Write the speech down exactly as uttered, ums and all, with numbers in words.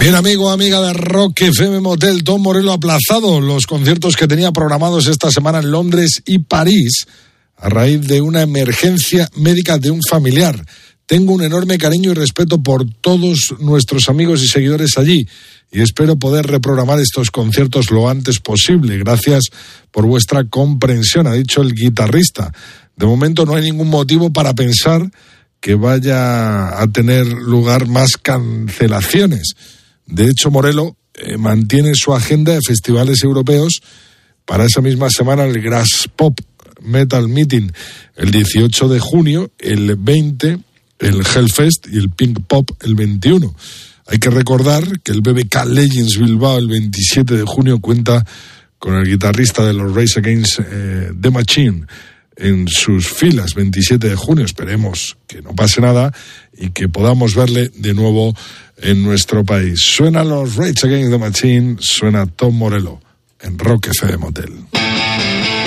Bien, amigo, amiga de Rock F M Motel, Tom Morello ha aplazado los conciertos que tenía programados esta semana en Londres y París a raíz de una emergencia médica de un familiar. Tengo un enorme cariño y respeto por todos nuestros amigos y seguidores allí y espero poder reprogramar estos conciertos lo antes posible. Gracias por vuestra comprensión, ha dicho el guitarrista. De momento no hay ningún motivo para pensar que vaya a tener lugar más cancelaciones. De hecho, Morello eh, mantiene su agenda de festivales europeos para esa misma semana: el Grass Pop Metal Meeting el dieciocho de junio, el veinte el Hellfest y el Pink Pop el veintiuno. Hay que recordar que el B B K Legends Bilbao el veintisiete de junio cuenta con el guitarrista de los Rage Against eh, the Machine en sus filas. Veintisiete de junio, esperemos que no pase nada y que podamos verle de nuevo en nuestro país. Suenan los Rage Against the Machine, suena Tom Morello en Rock F M Motel.